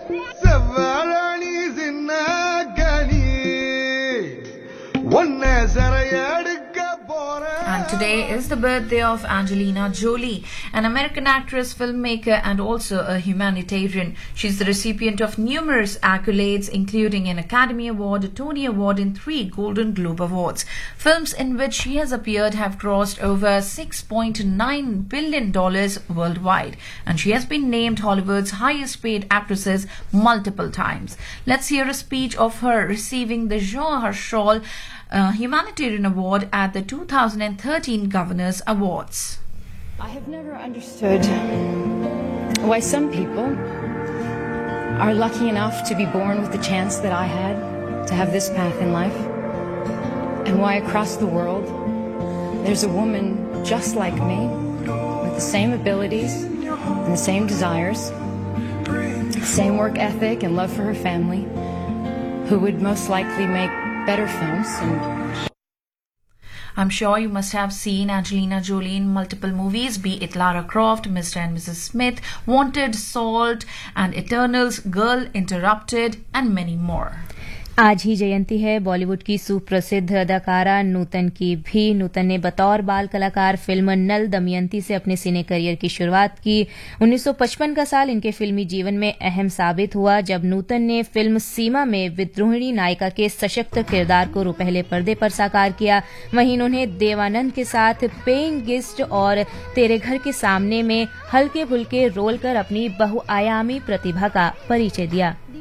செவ்வாழாணி சின்ன கனி ஒன்ன சரையடுக்க போற. And today is the birthday of Angelina Jolie, an American actress, filmmaker, and also a humanitarian. She's the recipient of numerous accolades, including an Academy Award, a Tony Award, and 3 Golden Globe Awards. Films in which she has appeared have crossed over $6.9 billion worldwide, and she has been named Hollywood's highest paid actresses multiple times. Let's hear a speech of her receiving the Jean Herschel Humanitarian Award at the 2013 Governors Awards. I have never understood why some people are lucky enough to be born with the chance that I had to have this path in life, and why across the world there's a woman just like me with the same abilities and the same desires, the same work ethic and love for her family, who would most likely make better films. I'm sure you must have seen Angelina Jolie in multiple movies, be it Lara Croft, Mr. and Mrs. Smith, Wanted, Salt and Eternals, Girl Interrupted, and many more. आज ही जयंती है बॉलीवुड की सुप्रसिद्ध अदाकारा नूतन की भी। नूतन ने बतौर बाल कलाकार फिल्म नल दमयंती से अपने सिने करियर की शुरुआत की। 1955 का साल इनके फिल्मी जीवन में अहम साबित हुआ, जब नूतन ने फिल्म सीमा में विद्रोहिणी नायिका के सशक्त किरदार को रुपहले पर्दे पर साकार किया। वहीं इन्होंने देवानंद के साथ पेइंग गेस्ट और तेरे घर के सामने में हल्के फुल्के रोल कर अपनी बहुआयामी प्रतिभा का परिचय दिया।